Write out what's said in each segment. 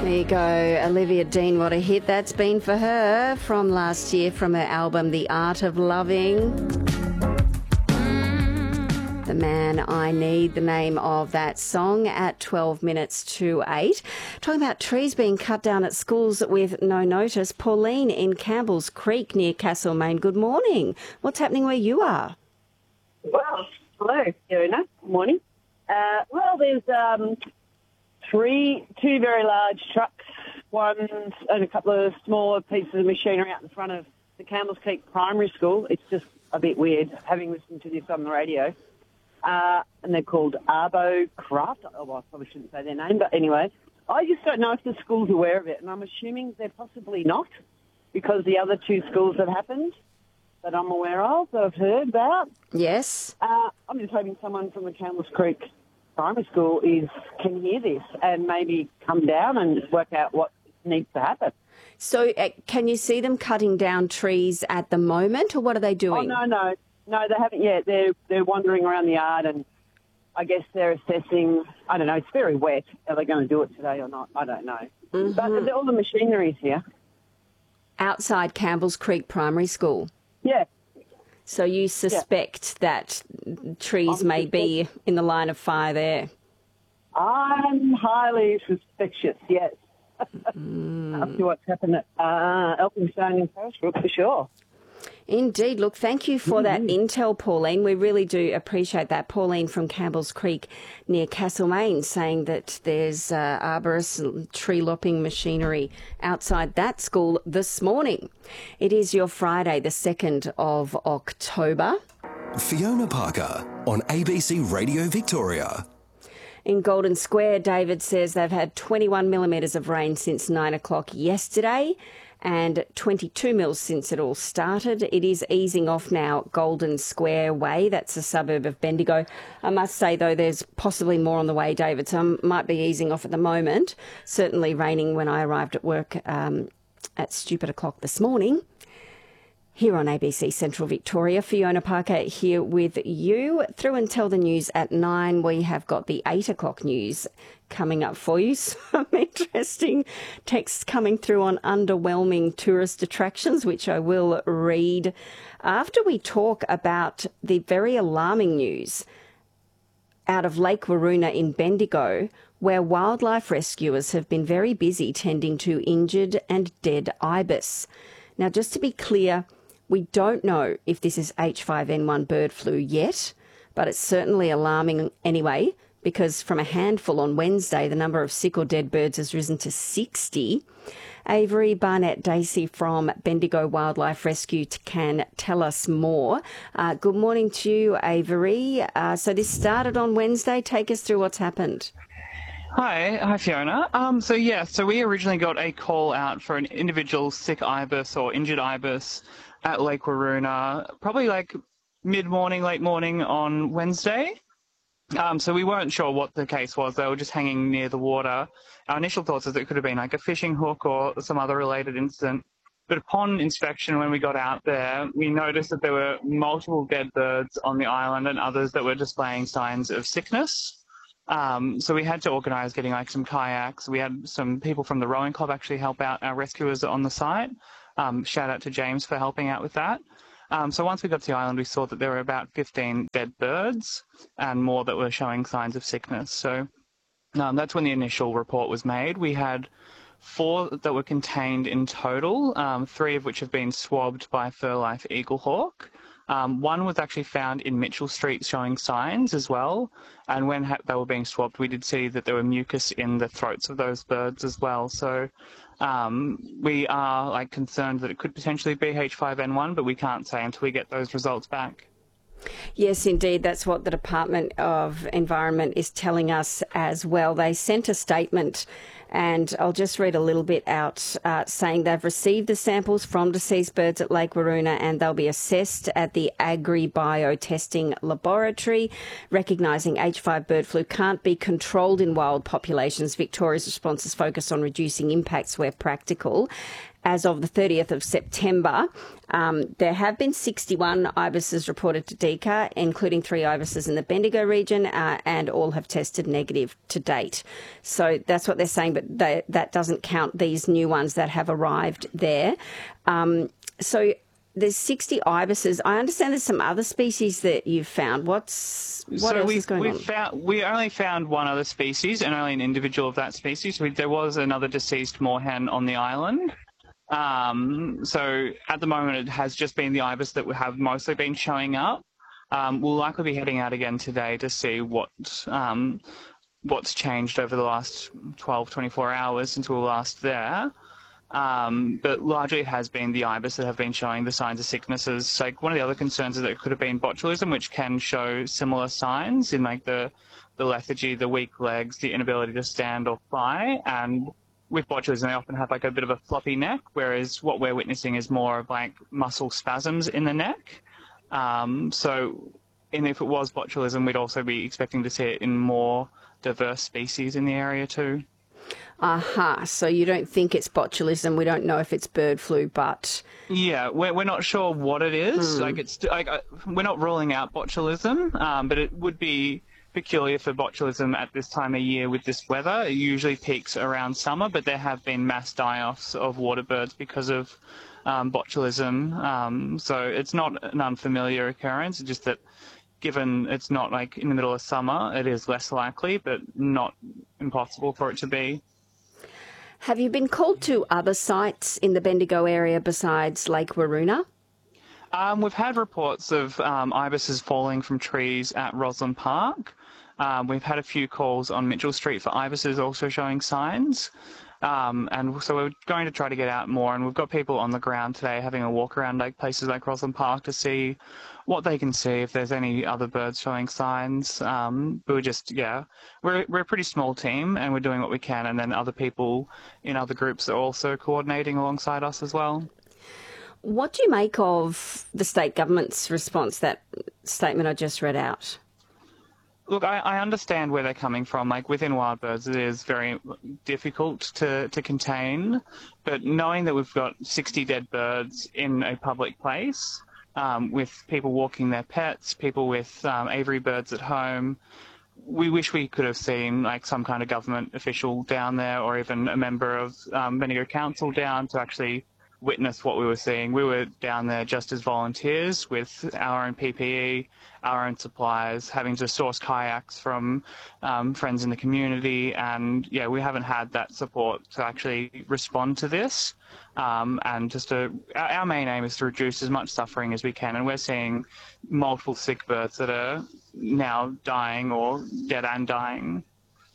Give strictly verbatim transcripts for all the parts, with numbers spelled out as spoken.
There you go, Olivia Dean, what a hit that's been for her from last year from her album The Art of Loving. The Man I Need, the name of that song, at twelve minutes to eight. Talking about trees being cut down at schools with no notice. Pauline in Campbell's Creek near Castlemaine, good morning. What's happening where you are? Well, hello, Fiona. Good morning. Uh, well, there's um, three, two very large trucks, one and a couple of smaller pieces of machinery out in front of the Campbell's Creek Primary School. It's just a bit weird, having listened to this on the radio. Uh, and they're called Arbo Craft. Oh, well, I probably shouldn't say their name, but anyway, I just don't know if the school's aware of it, and I'm assuming they're possibly not, because the other two schools have happened that I'm aware of, that I've heard about. Yes. Uh, I'm just hoping someone from the Campbell's Creek Primary School is can hear this and maybe come down and work out what needs to happen. So uh, can you see them cutting down trees at the moment, or what are they doing? Oh, no, no. No, they haven't yet. They're, they're wandering around the yard, and I guess they're assessing. I don't know. It's very wet. Are they going to do it today or not? I don't know. Mm-hmm. But all the machinery's here. Outside Campbell's Creek Primary School? Yeah. So you suspect yeah. that trees I'm may suspect- be in the line of fire there? I'm highly suspicious, yes. mm. After what's happened at uh, Elphinstone and Ferrisbrook, for sure. Indeed. Look, thank you for mm-hmm. that intel, Pauline. We really do appreciate that. Pauline from Campbell's Creek near Castlemaine saying that there's uh, arborist tree lopping machinery outside that school this morning. It is your Friday, the second of October. Fiona Parker on A B C Radio Victoria. In Golden Square, David says they've had twenty-one millimetres of rain since nine o'clock yesterday, and twenty-two mils since it all started. It is easing off now, Golden Square Way. That's a suburb of Bendigo. I must say, though, there's possibly more on the way, David, so I might be easing off at the moment. Certainly raining when I arrived at work um, at stupid o'clock this morning. Here on A B C Central Victoria, Fiona Parker here with you. Through and tell the news at nine. We have got the eight o'clock news coming up for you. Some interesting texts coming through on underwhelming tourist attractions, which I will read after we talk about the very alarming news out of Lake Waroona in Bendigo, where wildlife rescuers have been very busy tending to injured and dead ibis. Now, just to be clear, we don't know if this is H five N one bird flu yet, but it's certainly alarming anyway, because from a handful on Wednesday, the number of sick or dead birds has risen to sixty. Avery Barnett-Dacey from Bendigo Wildlife Rescue can tell us more. Uh, good morning to you, Avery. Uh, so this started on Wednesday. Take us through what's happened. Hi, hi Fiona. Um, so yeah, so we originally got a call out for an individual sick ibis or injured ibis at Lake Waroona, probably like mid-morning, late morning on Wednesday. Um, so we weren't sure what the case was. They were just hanging near the water. Our initial thoughts is it could have been like a fishing hook or some other related incident. But upon inspection, when we got out there, we noticed that there were multiple dead birds on the island and others that were displaying signs of sickness. Um, so we had to organise getting like some kayaks. We had some people from the rowing club actually help out our rescuers on the site. Um, shout out to James for helping out with that. Um, so once we got to the island, we saw that there were about fifteen dead birds and more that were showing signs of sickness. So um, that's when the initial report was made. We had four that were contained in total, um, three of which have been swabbed by FurLife Eaglehawk. Um, one was actually found in Mitchell Street showing signs as well, and when ha- they were being swabbed, we did see that there were mucus in the throats of those birds as well. So um, we are like concerned that it could potentially be H five N one, but we can't say until we get those results back. Yes, indeed. That's what the Department of Environment is telling us as well. They sent a statement, and I'll just read a little bit out, uh, saying they've received the samples from deceased birds at Lake Waroona and they'll be assessed at the AgriBio testing laboratory. Recognising H five bird flu can't be controlled in wild populations, Victoria's response is focused on reducing impacts where practical. as of the thirtieth of September, um, there have been sixty-one ibises reported to D C A, including three ibises in the Bendigo region, uh, and all have tested negative to date. So that's what they're saying, but they, that doesn't count these new ones that have arrived there. Um, so there's sixty ibises. I understand there's some other species that you've found. What's what so else we, is going we on? Found, we only found one other species and only an individual of that species. We, there was another deceased moorhen on the island. Um, so at the moment it has just been the ibis that have mostly been showing up. Um, we'll likely be heading out again today to see what um, what's changed over the last twelve, twenty-four hours since we were last there. Um, but largely it has been the ibis that have been showing the signs of sicknesses. Like one of the other concerns is that it could have been botulism, which can show similar signs in like the, the lethargy, the weak legs, the inability to stand or fly. And with botulism, they often have like a bit of a floppy neck, whereas what we're witnessing is more of like muscle spasms in the neck. Um, so, and if it was botulism, we'd also be expecting to see it in more diverse species in the area too. Aha, uh-huh. So you don't think it's botulism. We don't know if it's bird flu, but... Yeah, we're, we're not sure what it is. Mm. Like it's like uh, we're not ruling out botulism, um, but it would be peculiar for botulism at this time of year with this weather. It usually peaks around summer, but there have been mass die-offs of water birds because of um, botulism. Um, so it's not an unfamiliar occurrence, it's just that given it's not like in the middle of summer, it is less likely, but not impossible for it to be. Have you been called to other sites in the Bendigo area besides Lake Waroona? Um, we've had reports of um, ibises falling from trees at Roslyn Park. Um, we've had a few calls on Mitchell Street for ibises also showing signs. Um, and so we're going to try to get out more, and we've got people on the ground today having a walk around like places like Roslyn Park to see what they can see, if there's any other birds showing signs. Um, but we're just, yeah, we're, we're a pretty small team and we're doing what we can, and then other people in other groups are also coordinating alongside us as well. What do you make of the state government's response, that statement I just read out? Look, I, I understand where they're coming from. Like within wild birds, it is very difficult to, to contain. But knowing that we've got sixty dead birds in a public place, um, with people walking their pets, people with um, aviary birds at home, we wish we could have seen like some kind of government official down there, or even a member of um, Bendigo Council down to actually witness what we were seeing. We were down there just as volunteers with our own P P E, our own supplies, having to source kayaks from um, friends in the community, and yeah, we haven't had that support to actually respond to this. Um, and just to, our main aim is to reduce as much suffering as we can, and we're seeing multiple sick birds that are now dying or dead and dying.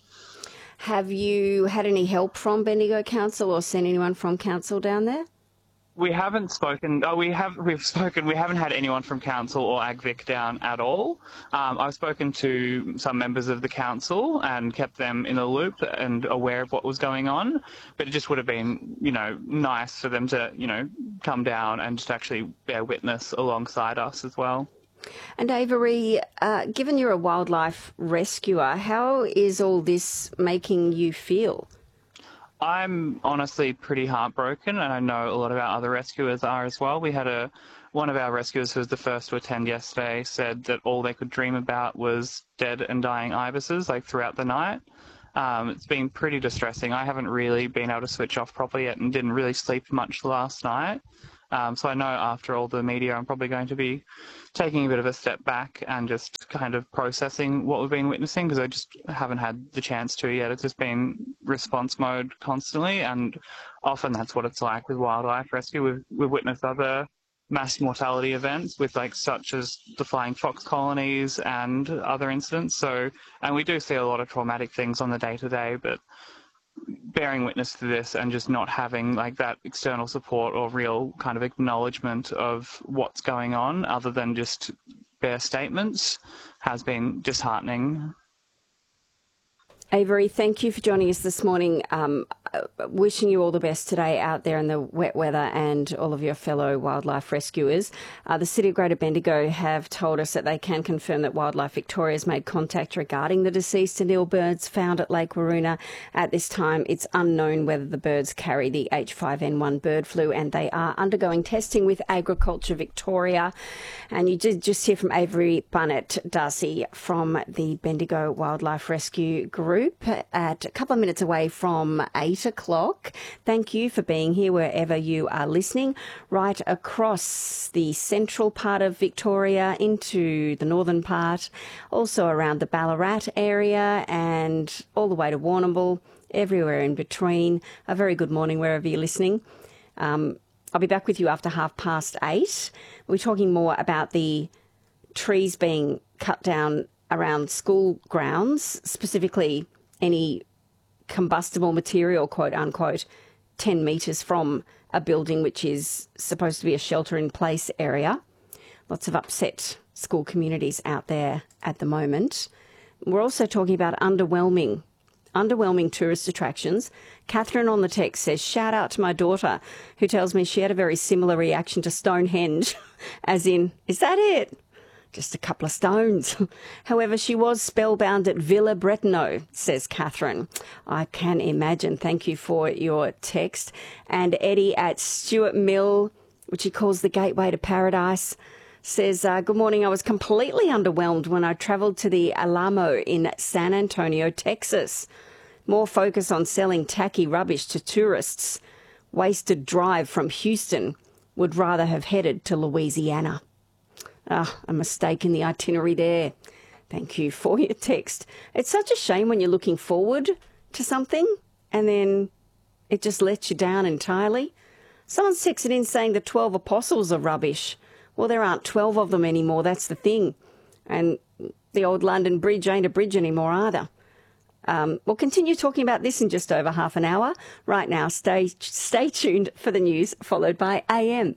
Have you had any help from Bendigo Council or seen anyone from Council down there? We haven't spoken. Oh, we have. We've spoken. We haven't had anyone from council or AgVic down at all. Um, I've spoken to some members of the council and kept them in the loop and aware of what was going on. But it just would have been, you know, nice for them to, you know, come down and just actually bear witness alongside us as well. And Avery, uh, given you're a wildlife rescuer, how is all this making you feel? I'm honestly pretty heartbroken, and I know a lot of our other rescuers are as well. We had a one of our rescuers who was the first to attend yesterday said that all they could dream about was dead and dying ibises, like throughout the night. Um, it's been pretty distressing. I haven't really been able to switch off properly yet and didn't really sleep much last night. Um, so I know after all the media, I'm probably going to be taking a bit of a step back and just kind of processing what we've been witnessing, because I just haven't had the chance to yet. It's just been response mode constantly, and often that's what it's like with wildlife rescue. We've, we've witnessed other mass mortality events with like such as the flying fox colonies and other incidents. So, and we do see a lot of traumatic things on the day-to-day, but bearing witness to this and just not having like that external support or real kind of acknowledgement of what's going on other than just bare statements has been disheartening. Avery, thank you for joining us this morning. Um, wishing you all the best today out there in the wet weather and all of your fellow wildlife rescuers. Uh, the City of Greater Bendigo have told us that they can confirm that Wildlife Victoria has made contact regarding the deceased and ill birds found at Lake Waroona. At this time, it's unknown whether the birds carry the H five N one bird flu, and they are undergoing testing with Agriculture Victoria. And you did just hear from Avery Bunnett Darcy from the Bendigo Wildlife Rescue Group at a couple of minutes away from eight o'clock. Thank you for being here wherever you are listening, right across the central part of Victoria into the northern part, also around the Ballarat area and all the way to Warrnambool, everywhere in between. A very good morning wherever you're listening. Um, I'll be back with you after half past eight. We're talking more about the trees being cut down around school grounds, specifically any combustible material, quote unquote, ten metres from a building which is supposed to be a shelter-in-place area. Lots of upset school communities out there at the moment. We're also talking about underwhelming, underwhelming tourist attractions. Catherine on the text says, shout out to my daughter who tells me she had a very similar reaction to Stonehenge, as in, is that it? Just a couple of stones. However, she was spellbound at Villa Bretano, says Catherine. I can imagine. Thank you for your text. And Eddie at Stuart Mill, which he calls the gateway to paradise, says, uh, good morning. I was completely underwhelmed when I travelled to the Alamo in San Antonio, Texas. More focus on selling tacky rubbish to tourists. Wasted drive from Houston. Would rather have headed to Louisiana. Ah, a mistake in the itinerary there. Thank you for your text. It's such a shame when you're looking forward to something and then it just lets you down entirely. Someone's texted in saying the twelve apostles are rubbish. Well, there aren't twelve of them anymore, that's the thing. And the old London Bridge ain't a bridge anymore either. Um, we'll continue talking about this in just over half an hour. Right now, stay, stay tuned for the news, followed by A M.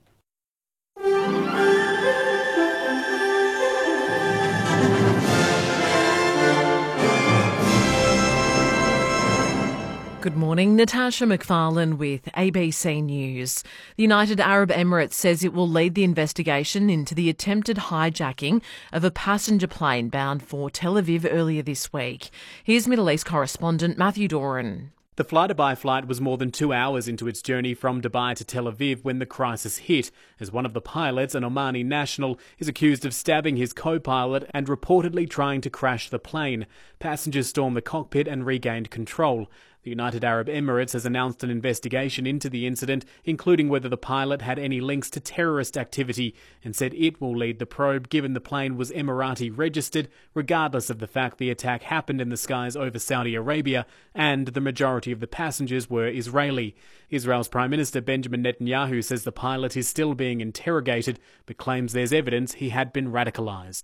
Good morning, Natasha McFarlane with A B C News. The United Arab Emirates says it will lead the investigation into the attempted hijacking of a passenger plane bound for Tel Aviv earlier this week. Here's Middle East correspondent Matthew Doran. The fly-to-by flight was more than two hours into its journey from Dubai to Tel Aviv when the crisis hit, as one of the pilots, an Omani national, is accused of stabbing his co-pilot and reportedly trying to crash the plane. Passengers stormed the cockpit and regained control. The United Arab Emirates has announced an investigation into the incident, including whether the pilot had any links to terrorist activity, and said it will lead the probe given the plane was Emirati registered, regardless of the fact the attack happened in the skies over Saudi Arabia and the majority of the passengers were Israeli. Israel's Prime Minister Benjamin Netanyahu says the pilot is still being interrogated, but claims there's evidence he had been radicalised.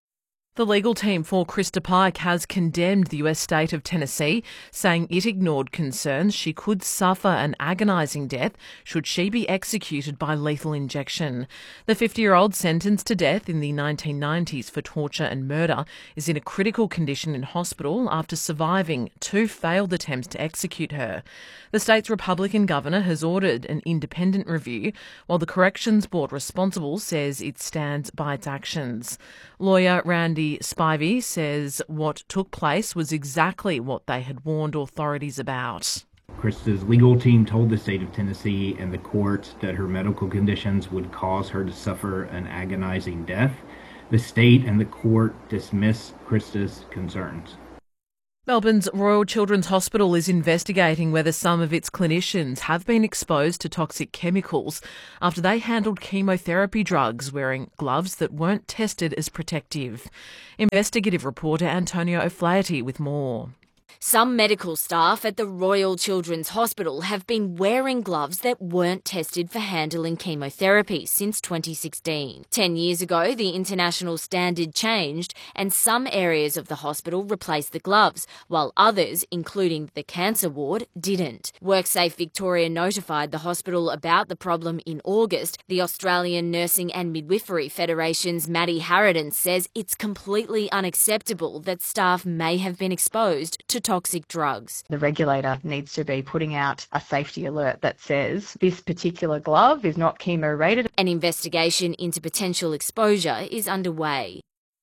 The legal team for Krista Pike has condemned the U S state of Tennessee, saying it ignored concerns she could suffer an agonising death should she be executed by lethal injection. The fifty-year-old, sentenced to death in the nineteen nineties for torture and murder, is in a critical condition in hospital after surviving two failed attempts to execute her. The state's Republican governor has ordered an independent review, while the Corrections Board responsible says it stands by its actions. Lawyer Randy Spivey says what took place was exactly what they had warned authorities about. Krista's legal team told the state of Tennessee and the court that her medical conditions would cause her to suffer an agonizing death. The state and the court dismissed Krista's concerns. Melbourne's Royal Children's Hospital is investigating whether some of its clinicians have been exposed to toxic chemicals after they handled chemotherapy drugs wearing gloves that weren't tested as protective. Investigative reporter Antonio O'Flaherty with more. Some medical staff at the Royal Children's Hospital have been wearing gloves that weren't tested for handling chemotherapy since twenty sixteen. Ten years ago, the international standard changed and some areas of the hospital replaced the gloves, while others, including the cancer ward, didn't. WorkSafe Victoria notified the hospital about the problem in August. The Australian Nursing and Midwifery Federation's Maddie Harridan says it's completely unacceptable that staff may have been exposed to toxic toxic drugs. The regulator needs to be putting out a safety alert that says this particular glove is not chemo rated. An investigation into potential exposure is underway.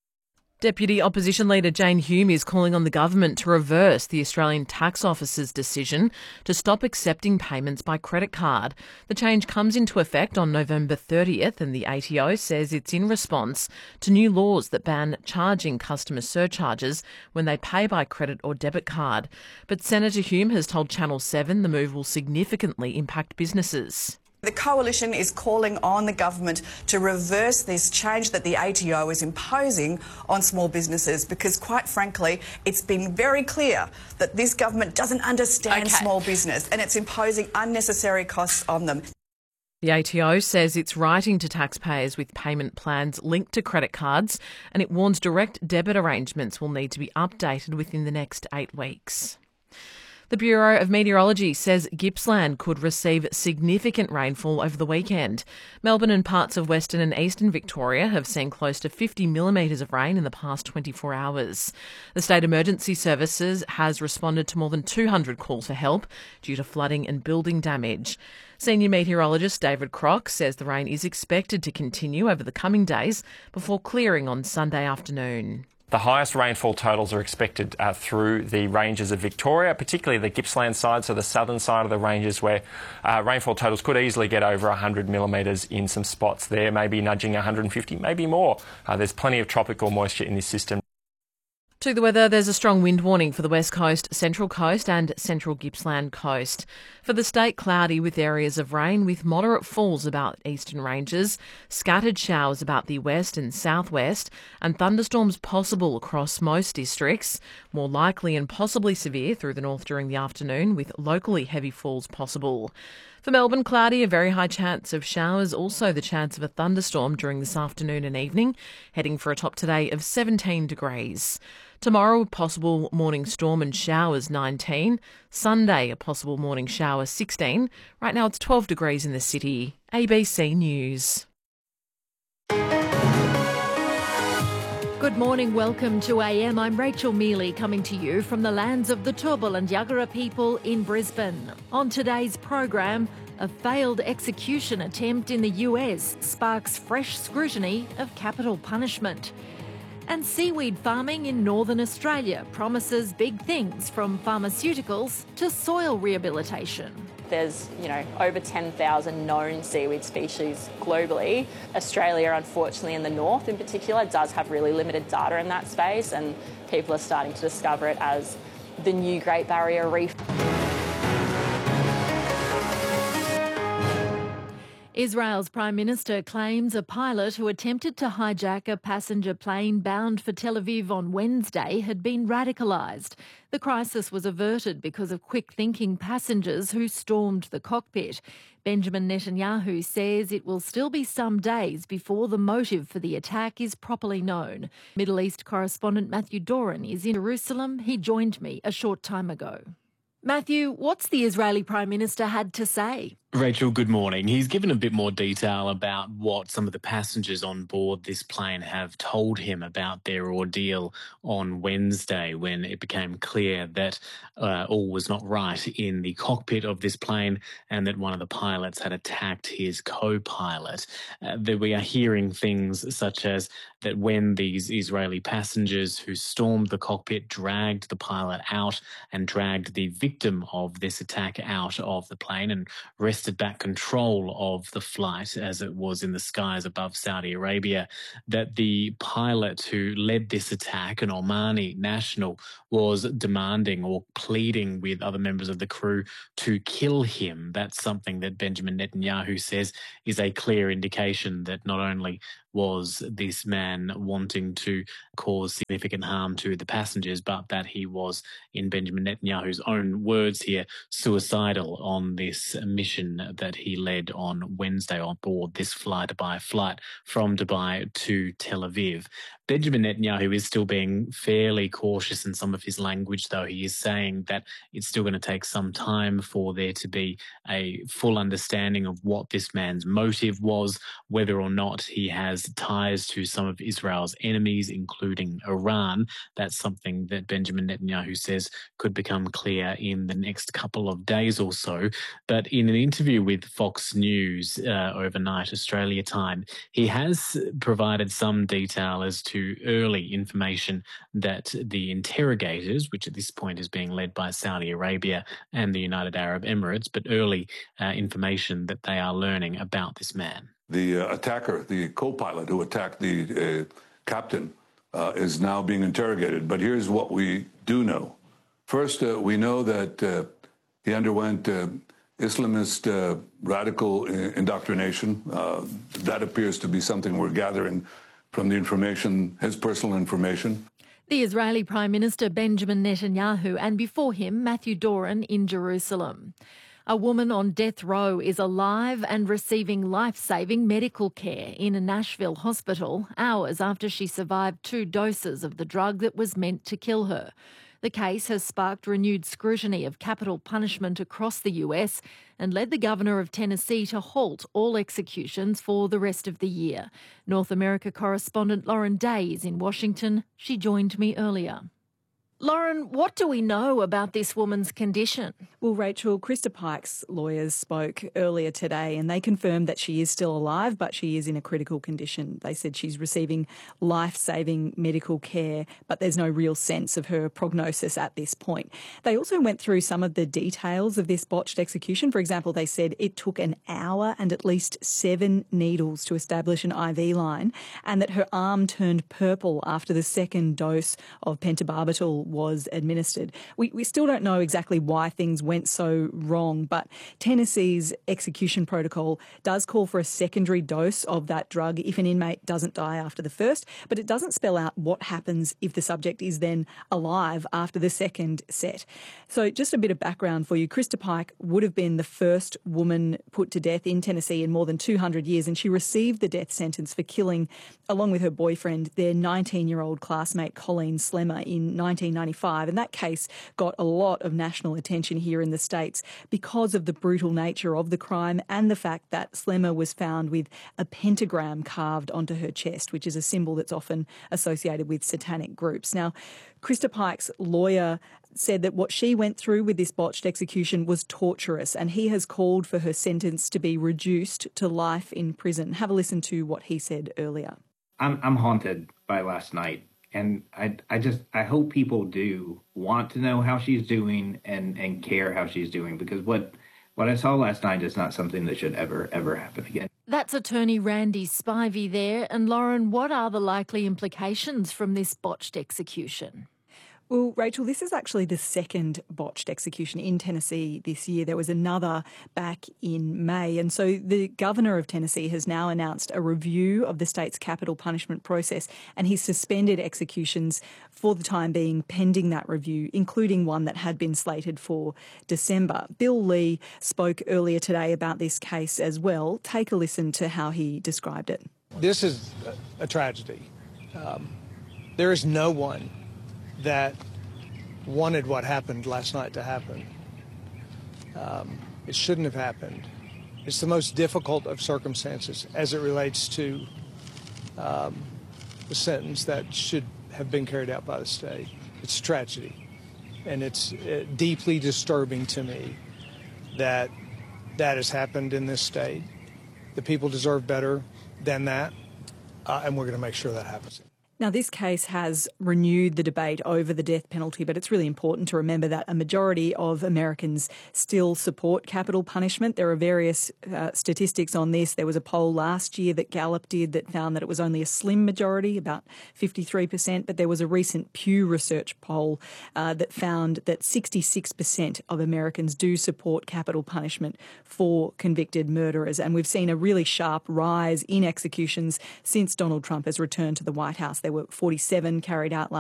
Deputy Opposition Leader Jane Hume is calling on the government to reverse the Australian Tax Office's decision to stop accepting payments by credit card. The change comes into effect on November thirtieth, and the A T O says it's in response to new laws that ban charging customer surcharges when they pay by credit or debit card. But Senator Hume has told Channel seven the move will significantly impact businesses. The Coalition is calling on the government to reverse this change that the A T O is imposing on small businesses because, quite frankly, it's been very clear that this government doesn't understand okay. small business and it's imposing unnecessary costs on them. The A T O says it's writing to taxpayers with payment plans linked to credit cards, and it warns direct debit arrangements will need to be updated within the next eight weeks. The Bureau of Meteorology says Gippsland could receive significant rainfall over the weekend. Melbourne and parts of Western and Eastern Victoria have seen close to fifty millimetres of rain in the past twenty-four hours. The State Emergency Services has responded to more than two hundred calls for help due to flooding and building damage. Senior meteorologist David Crock says the rain is expected to continue over the coming days before clearing on Sunday afternoon. The highest rainfall totals are expected uh, through the ranges of Victoria, particularly the Gippsland side, so the southern side of the ranges, where uh, rainfall totals could easily get over one hundred millimetres in some spots there, maybe nudging one hundred fifty, maybe more. Uh, there's plenty of tropical moisture in this system. To the weather, there's a strong wind warning for the West Coast, Central Coast and Central Gippsland Coast. For the state, cloudy with areas of rain with moderate falls about eastern ranges, scattered showers about the west and southwest, and thunderstorms possible across most districts, more likely and possibly severe through the north during the afternoon with locally heavy falls possible. For Melbourne, cloudy, a very high chance of showers, also the chance of a thunderstorm during this afternoon and evening, heading for a top today of seventeen degrees. Tomorrow, a possible morning storm and showers, nineteen. Sunday, a possible morning shower, sixteen. Right now it's twelve degrees in the city. A B C News. Good morning, welcome to A M. I'm Rachel Mealy, coming to you from the lands of the Turrbal and Yagara people in Brisbane. On today's program, a failed execution attempt in the U S sparks fresh scrutiny of capital punishment. And seaweed farming in Northern Australia promises big things, from pharmaceuticals to soil rehabilitation. There's, you know, over ten thousand known seaweed species globally. Australia, unfortunately, in the north in particular, does have really limited data in that space, and people are starting to discover it as the new Great Barrier Reef. Israel's Prime Minister claims a pilot who attempted to hijack a passenger plane bound for Tel Aviv on Wednesday had been radicalised. The crisis was averted because of quick-thinking passengers who stormed the cockpit. Benjamin Netanyahu says it will still be some days before the motive for the attack is properly known. Middle East correspondent Matthew Doran is in Jerusalem. He joined me a short time ago. Matthew, what's the Israeli Prime Minister had to say? Rachel, good morning. He's given a bit more detail about what some of the passengers on board this plane have told him about their ordeal on Wednesday, when it became clear that uh, all was not right in the cockpit of this plane and that one of the pilots had attacked his co-pilot. Uh, that we are hearing things such as that when these Israeli passengers who stormed the cockpit dragged the pilot out and dragged the victim of this attack out of the plane and wrested back control of the flight as it was in the skies above Saudi Arabia, that the pilot who led this attack, an Omani national, was demanding or pleading with other members of the crew to kill him. That's something that Benjamin Netanyahu says is a clear indication that not only was this man wanting to cause significant harm to the passengers, but that he was, in Benjamin Netanyahu's own words here, suicidal on this mission that he led on Wednesday on board this fly-to-by flight from Dubai to Tel Aviv. Benjamin Netanyahu is still being fairly cautious in some of his language, though. He is saying that it's still going to take some time for there to be a full understanding of what this man's motive was, whether or not he has has ties to some of Israel's enemies, including Iran. That's something that Benjamin Netanyahu says could become clear in the next couple of days or so. But in an interview with Fox News uh, overnight, Australia time, he has provided some detail as to early information that the interrogators, which at this point is being led by Saudi Arabia and the United Arab Emirates, but early uh, information that they are learning about this man. The uh, attacker, the co-pilot who attacked the uh, captain, uh, is now being interrogated. But here's what we do know. First, uh, we know that uh, he underwent uh, Islamist uh, radical indoctrination. Uh, that appears to be something we're gathering from the information, his personal information. The Israeli Prime Minister Benjamin Netanyahu and before him Matthew Doran in Jerusalem. A woman on death row is alive and receiving life-saving medical care in a Nashville hospital hours after she survived two doses of the drug that was meant to kill her. The case has sparked renewed scrutiny of capital punishment across the U S and led the governor of Tennessee to halt all executions for the rest of the year. North America correspondent Lauren Day is in Washington. She joined me earlier. Lauren, what do we know about this woman's condition? Well, Rachel, Krista Pike's lawyers spoke earlier today and they confirmed that she is still alive, but she is in a critical condition. They said she's receiving life-saving medical care, but there's no real sense of her prognosis at this point. They also went through some of the details of this botched execution. For example, they said it took an hour and at least seven needles to establish an I V line, and that her arm turned purple after the second dose of pentobarbital was administered. We, we still don't know exactly why things went so wrong, but Tennessee's execution protocol does call for a secondary dose of that drug if an inmate doesn't die after the first, but it doesn't spell out what happens if the subject is then alive after the second set. So just a bit of background for you. Krista Pike would have been the first woman put to death in Tennessee in more than two hundred years, and she received the death sentence for killing, along with her boyfriend, their nineteen-year-old classmate Colleen Slemmer in nineteen ninety-five, and that case got a lot of national attention here in the States because of the brutal nature of the crime and the fact that Slemmer was found with a pentagram carved onto her chest, which is a symbol that's often associated with satanic groups. Now, Krista Pike's lawyer said that what she went through with this botched execution was torturous, and he has called for her sentence to be reduced to life in prison. Have a listen to what he said earlier. I'm, I'm haunted by last night. And I, I just, I hope people do want to know how she's doing and, and care how she's doing, because what, what I saw last night is not something that should ever, ever happen again. That's attorney Randy Spivey there. And Lauren, what are the likely implications from this botched execution? Well, Rachel, this is actually the second botched execution in Tennessee this year. There was another back in May. And so the governor of Tennessee has now announced a review of the state's capital punishment process, and he's suspended executions for the time being pending that review, including one that had been slated for December. Bill Lee spoke earlier today about this case as well. Take a listen to how he described it. This is a tragedy. Um, there is no one that wanted what happened last night to happen. Um, it shouldn't have happened. It's the most difficult of circumstances as it relates to um, the sentence that should have been carried out by the state. It's a tragedy, and it's uh, deeply disturbing to me that that has happened in this state. The people deserve better than that, uh, and we're going to make sure that happens. Now, this case has renewed the debate over the death penalty, but it's really important to remember that a majority of Americans still support capital punishment. There are various uh, statistics on this. There was a poll last year that Gallup did that found that it was only a slim majority, about fifty-three percent, but there was a recent Pew Research poll uh, that found that sixty-six percent of Americans do support capital punishment for convicted murderers. And we've seen a really sharp rise in executions since Donald Trump has returned to the White House. There were forty-seven carried out last